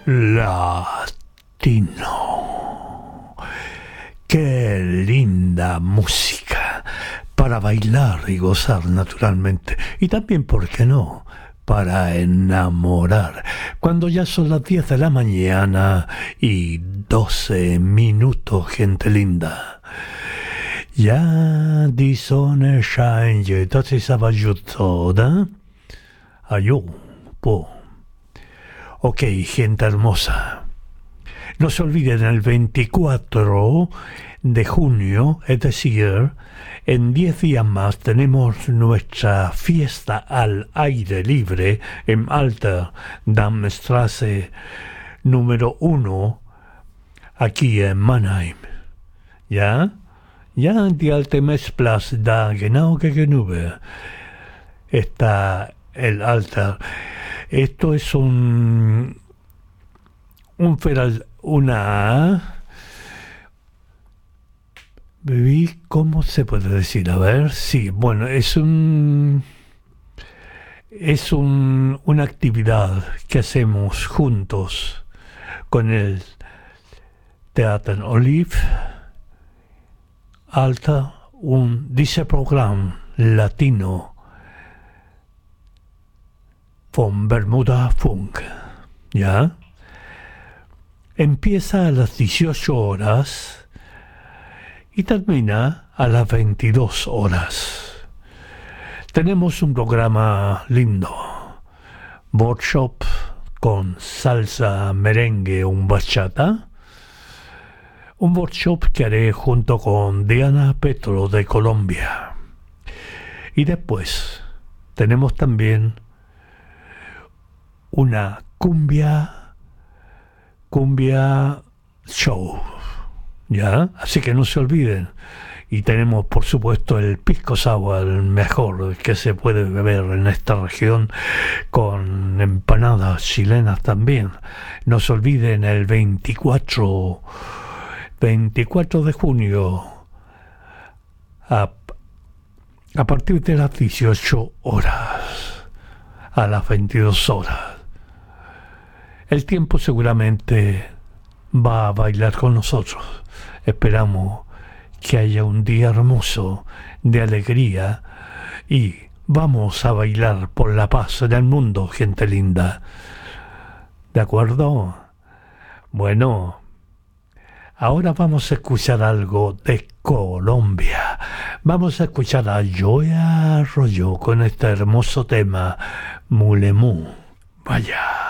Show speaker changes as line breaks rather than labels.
Latino. Qué linda música para bailar y gozar naturalmente. Y también, ¿por qué no?, para enamorar. Cuando ya son las 10 de la mañana y 12 minutos, gente linda. Ya di sole shine, taci sabajuto, ¿da? Ayú, po. Ok, gente hermosa. No se olviden, el 24 de junio, es decir, en 10 días más, tenemos nuestra fiesta al aire libre en Alter Damstrasse número 1, aquí en Mannheim. ¿Ya? Ja, die alte Messplatz, da genau gegenüber está el altar. Esto es una, ¿cómo se puede decir? A ver, sí, bueno, es una actividad que hacemos juntos con el Theater Olive Alta, dice programa latino von Bermuda Funk, ¿ya? Empieza a las 18 horas y termina a las 22 horas. Tenemos un programa lindo, workshop con salsa, merengue, bachata. Un workshop que haré junto con Diana Petro de Colombia. Y después tenemos también una cumbia show, ¿ya? Así que no se olviden. Y tenemos, por supuesto, el pisco sour, el mejor que se puede beber en esta región, con empanadas chilenas también. No se olviden, el 24 de junio, a partir de las 18 horas, a las 22 horas. El tiempo seguramente va a bailar con nosotros. Esperamos que haya un día hermoso de alegría y vamos a bailar por la paz en el mundo, gente linda. ¿De acuerdo? Bueno, ahora vamos a escuchar algo de Colombia. Vamos a escuchar a Joya Arroyo con este hermoso tema, Mulemú. Vaya.